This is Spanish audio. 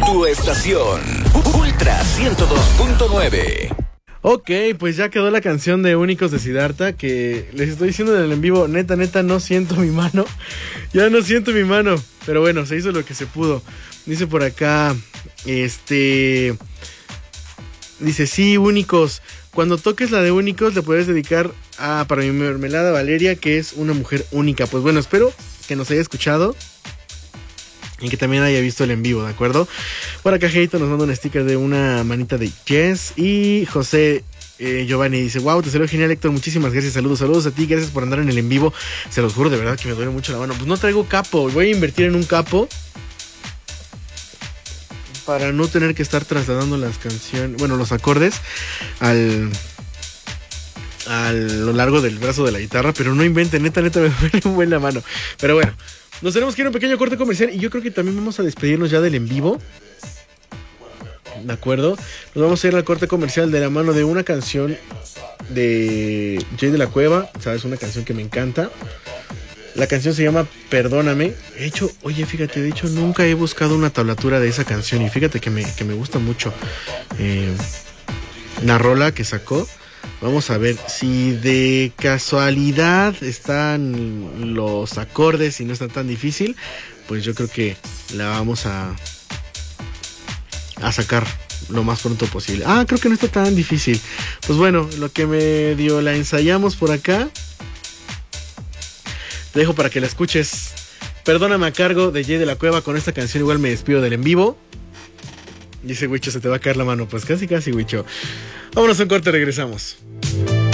Tu estación, Ultra 102.9. Ok, pues ya quedó la canción de Únicos de Siddhartha, que les estoy diciendo en el en vivo, neta, no siento mi mano. Ya no siento mi mano, pero bueno, se hizo lo que se pudo. Dice por acá, dice, sí, Únicos, cuando toques la de Únicos le puedes dedicar para mi mermelada Valeria, que es una mujer única. Pues bueno, espero que nos haya escuchado y que también haya visto el en vivo, ¿de acuerdo? Por acá Jeito nos manda un sticker de una manita de Jess. Y José Giovanni dice, wow, te salió genial, Héctor, muchísimas gracias, saludos a ti, gracias por andar en el en vivo. Se los juro, de verdad que me duele mucho la mano. Pues no traigo capo, voy a invertir en un capo para no tener que estar trasladando las canciones, bueno, los acordes a lo largo del brazo de la guitarra. Pero no inventen, neta me duele un buen la mano. Pero bueno, nos tenemos que ir a un pequeño corte comercial y yo creo que también vamos a despedirnos ya del en vivo. ¿De acuerdo? Nos vamos a ir al corte comercial de la mano de una canción de Jay de la Cueva. ¿Sabes? Una canción que me encanta. La canción se llama Perdóname. De hecho, nunca he buscado una tablatura de esa canción. Y fíjate que me gusta mucho la rola que sacó. Vamos a ver si de casualidad están los acordes y no está tan difícil. Pues yo creo que la vamos a sacar lo más pronto posible. Creo que no está tan difícil. Pues bueno, lo que medio la ensayamos por acá, te dejo para que la escuches. Perdóname a cargo de Jay de la Cueva. Con esta canción igual me despido del en vivo. Dice Huicho, se te va a caer la mano. Pues casi, Huicho. Vámonos a un corte, regresamos.